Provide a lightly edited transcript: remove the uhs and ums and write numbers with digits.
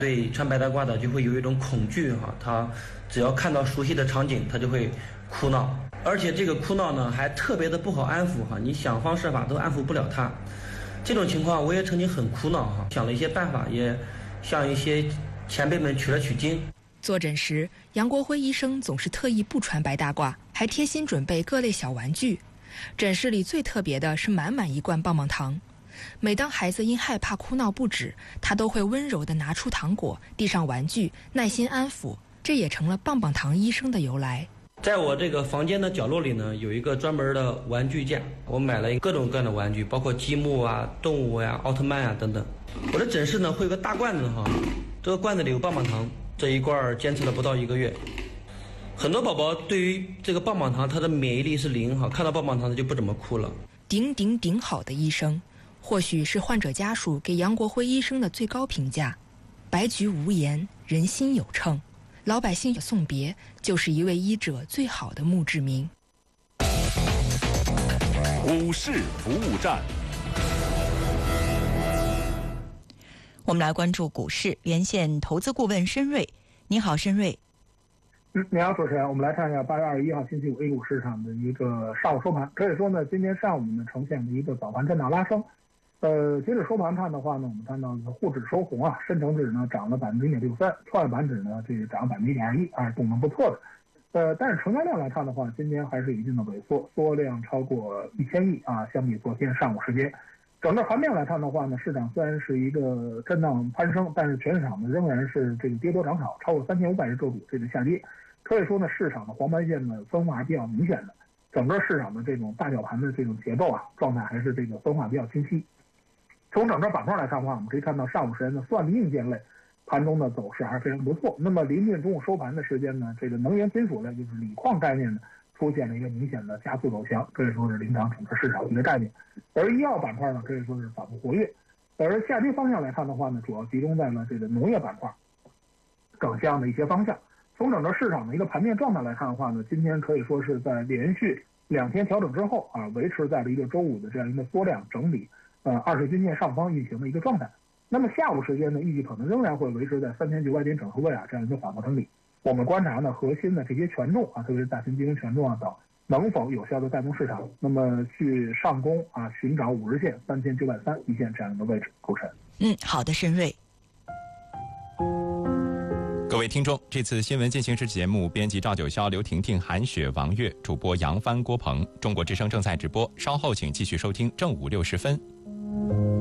对穿白大褂的就会有一种恐惧哈，他只要看到熟悉的场景，他就会哭闹，而且这个哭闹呢还特别的不好安抚哈，你想方设法都安抚不了他。这种情况我也曾经很苦恼哈，想了一些办法，也向一些前辈们取了取经。 坐诊时，杨国辉医生总是特意不穿白大褂，还贴心准备各类小玩具。诊室里最特别的是满满一罐棒棒糖。每当孩子因害怕哭闹不止，他都会温柔地拿出糖果，递上玩具，耐心安抚，这也成了棒棒糖医生的由来。 在我这个房间的角落里呢，有一个专门的玩具架，我买了各种各样的玩具，包括积木啊、动物呀、奥特曼啊等等。我的诊室呢会有个大罐子哈，这个罐子里有棒棒糖，这一罐坚持了不到1个月。很多宝宝对于这个棒棒糖，他的免疫力是0哈，看到棒棒糖他就不怎么哭了。 顶好的医生，或许是患者家属给杨国辉医生的最高评价。白菊无言，人心有称。老百姓的送别，就是一位医者最好的墓志铭。 股市服务站， 我们来关注股市，连线投资顾问申瑞。你好，申瑞。 你好，主持人。我们来看一下8月21号星期五 A 股市场的一个上午收盘。可以说呢，今天上午呢呈现了一个早盘震荡拉升。截止收盘看的话呢，我们看到沪指收红啊，深成指呢涨了1.63%，创业板指呢这个涨1.21%，动能不错的。但是成交量来看的话，今天还是有一定的萎缩，缩量超过1000亿啊，相比昨天上午时间。整个盘面来看的话呢，市场虽然是一个震荡攀升，但是全市场呢仍然是这个跌多涨少，超过3500只个股这个下跌。可以说呢，市场的黄白线呢分化还比较明显的，整个市场的这种大小盘的这种结构啊，状态还是这个分化比较清晰。从整个板块来看的话，我们可以看到上午时间的算力硬件类盘中的走势还是非常不错。那么临近中午收盘的时间呢，这个能源金属类就是锂矿概念呢出现了一个明显的加速走强，可以说是领涨整个市场的一个概念。而医药板块呢，可以说是反复活跃。而下跌方向来看的话呢，主要集中在了这个农业板块等这样的一些方向。从整个市场的一个盘面状态来看的话呢，今天可以说是在连续2天调整之后啊，维持在了一个周五的这样一个缩量整理20均线上方运行的一个状态。那么下午时间呢，预计可能仍然会维持在3900点整数位啊这样一个反复整理。我们观察呢，核心的这些权重啊，特别是大型基金权重啊等，能否有效的带动市场，那么去上攻啊，寻找50日线3930一线这样一个位置构成。 好的，申瑞。 各位听众，这次新闻进行时节目编辑赵九霄、刘婷婷、韩雪、王悦，主播杨帆、郭鹏，中国之声正在直播，稍后请继续收听正午6时分。